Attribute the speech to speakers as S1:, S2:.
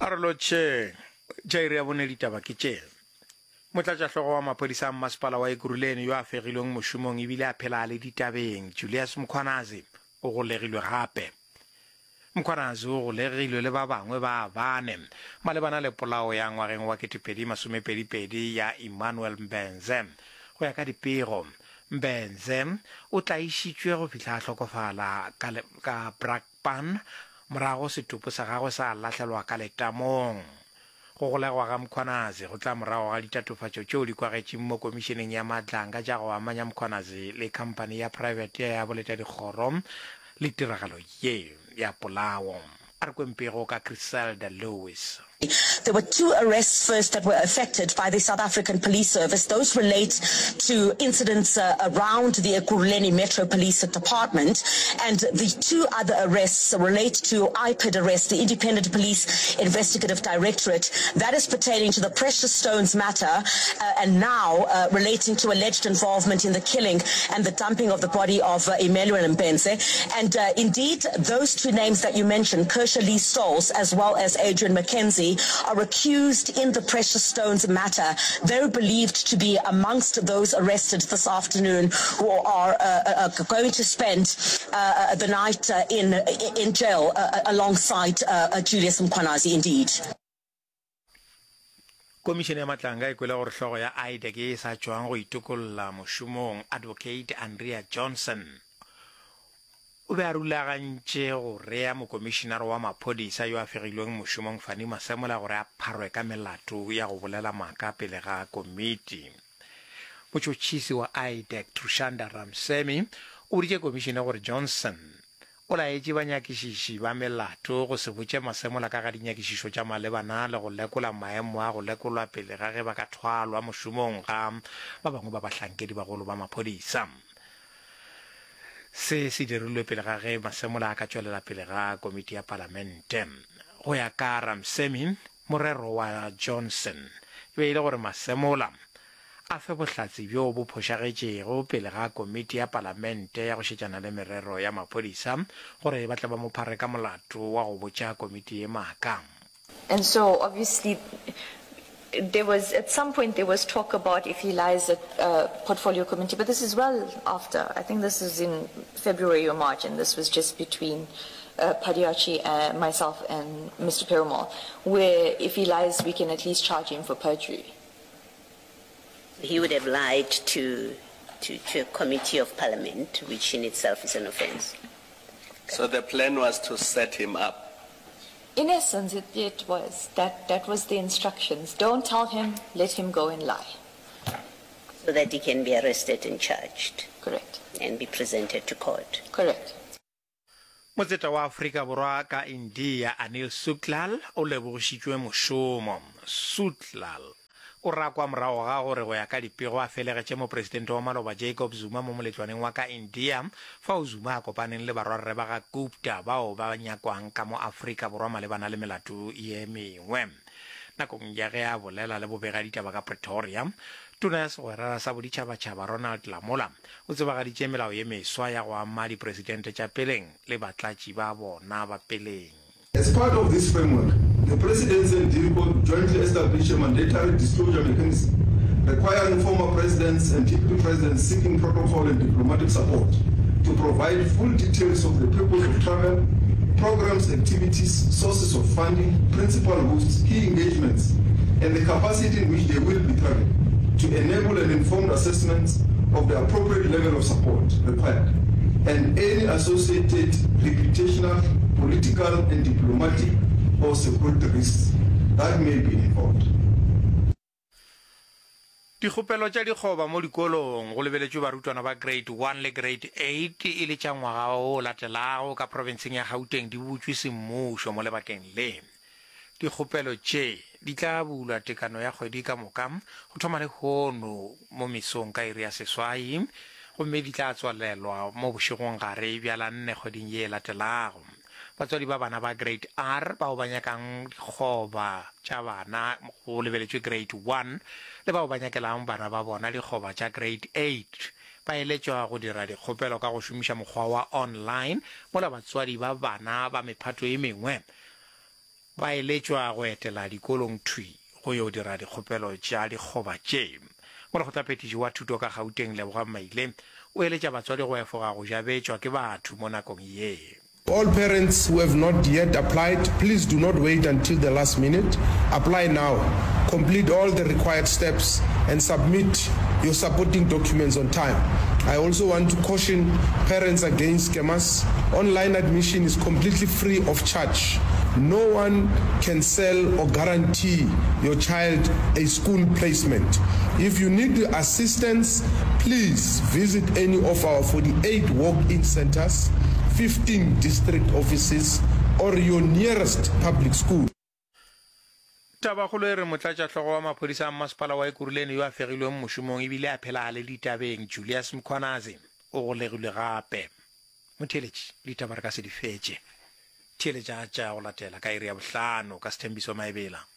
S1: Arloche jaire ya bone ditaba ke tše motlatšahlogo wa maphodisa a mmasepala wa Ekurhuleni yo a fegilweng mošomong ebile a phela le ditabeng Julius Mkhwanazi o golegilwe gape. Mkhwanazi o golegilwe le ba bangwe ba bane malebana le polao ya ngwageng wa 2022 ya Emmanuel Mbenze. Go ya ka dipego, Mbenze o tlaišitšwe go fihla a hlokofala ka Brakpan morago setopo sa gagwe sa latlhelwa ka letamong. Go golegwa ga Mkhwanazi go tla morago ga ditatofatšo tšeo di kwagetšeng mo komišeneng ya matlanga tša go amanya Mkhwanazi le khampani ya private ya boletadikgoro le tiragalo ye ya polao. A re kwempego ka Griselda Lewis.
S2: There were 2 arrests first that were affected by the South African Police Service. Those relate to incidents around the Ekurhuleni Metro Police Department, and the 2 other arrests relate to IPID arrest, the Independent Police Investigative Directorate. That is pertaining to the precious stones matter, and now relating to alleged involvement in the killing and the dumping of the body of Emmanuel Mbenze. And indeed, those 2 names that you mentioned, Kershaw Lee Stolz as well as Adrian McKenzie, are accused in the precious stones matter. They're believed to be amongst those arrested this afternoon who are going to spend the night in jail alongside Julius Mkhwanazi indeed.
S1: Komišene ya matlanga e kwele gore hlogo ya IDEC e sa tšwang go itokolla mošomong Advocate Andrea Johnson o be a rulagantše go rea mokomišenare wa maphodisa yo a fegilweng mošomong Fani Masemola gore a pharwe ka melato ya go bolela maaka pele ga komiti. Motšotšhisi wa IDEC Trushanda Ramsemi o ritše komišene gore Johnson o laetše banyakišiši ba melato go se botše Masemola ka ga dinyakišišo tša malebana le go lekola maemo a go lekolwa pele ga ge ba ka thwalwa mošomong ga ba bangwe ba bahlankedi bagolo ba maphodisa. Se dirilwe pele ga ge Masemola a ka tšwelela pele ga komiti ya palamente. Go ya ka Ramsemi, morero wa Johnson e be ile gore Masemola a fe bohlatsi bjo bo phošagetšego pele ga komiti ya palamente ya go šetšana le merero ya maphodisa gore ba tla ba mo phare ka molato wa go botša komiti ye maaka.
S3: And so obviously there was, at some point there was talk about if he lies at portfolio committee, but this is well after. I think this is in February or March, and this was just between Padiachi and myself and Mr. Perumal, where if he lies, we can at least charge him for perjury.
S4: He would have lied to a committee of parliament, which in itself is an offense.
S5: So the plan was to set him up.
S3: In essence, it was. That was the instructions. Don't tell him, let him go and lie.
S4: So that he can be arrested and charged.
S3: Correct.
S4: And be presented to court.
S3: Correct.
S1: Motseta wa Afrika Borwa ka India Anil Sutlal o lebogišitšwe mošomo. Sutlal o rakwa morago ga gore go ya ka dipego a felegetše mopresidente wa maloba Jacob Zuma mo moletšwaneng wa ka India fa Zuma a kopaneng le barwarre ba ga Gupta bao ba nyakwang ka mo Afrika Borwa malebana le melato ye mengwe. Nakong ya ge a bolela le bobegaditaba ka Pretoria, tona ya segwerara sa boditšhabatšhaba Ronald Lamola o tsebagaditše melao ye meswa ya go ama dipresidente tša peleng le batlatši ba bona ba peleng.
S6: As part of this framework, the Presidency and DIRCO jointly established a mandatory disclosure mechanism requiring former presidents and deputy presidents seeking protocol and diplomatic support to provide full details of the purpose of travel, programs, activities, sources of funding, principal hosts, key engagements, and the capacity in which they will be traveling to enable an informed assessment of the appropriate level of support required and any associated reputational, political, and diplomatic or security risks that may be involved.
S1: Dikgopelo tša dikgoba mo dikolong go lebeletšwe barutwana ba grade 1 le grade 8 e le tša ngwaga o latelago ka provinseng ya Gauteng di butšwe semmušo mo lebakeng le. Dikgopelo tše di tla bulwa tekano ya kgwedi ka moka go thoma le hono mo mesong ka iri ya seswai gomme di tla tswalelwa mo bošegong gare bjala 4 kgweding ye latelago. Batswadi ba bana ba grade R bao ba nyakang dikgoba tša bana go lebeletšwe grade 1 le bao ba nyakelang bana ba bona dikgoba tša grade 8 ba eletšwa go dira dikgopelo ka go šomiša mokgwa wa online mola batswadi ba bana ba mephato e mengwe ba eletswa go etela dikolong thwi go yo dira dikgopelo tša dikgoba tše mo lekgotlaphethiši wa thuto ka Gauteng Lebogang Maile o eletša batswadi go efoga go jabetšwa ke batho mo nakong ye.
S7: All parents who have not yet applied, please do not wait until the last minute. Apply now. Complete all the required steps and submit your supporting documents on time. I also want to caution parents against scammers. Online admission is completely free of charge. No one can sell or guarantee your child a school placement. If you need assistance, please visit any of our 48 walk-in centers, 15 district offices, or your nearest public school.
S1: Tabakgolo e re motlatšatlhogo wa maphodisa a mmasepala wa Ekurhuleni yo a fegilweng mošomong ebile a phela a le ditabeng Julius Mkhwanazi o golegilwe gape. Motheletši ditaba re ka se di fetše. Theeletša tša go latela ka iri ya 5 ka Sethembiso Maebela.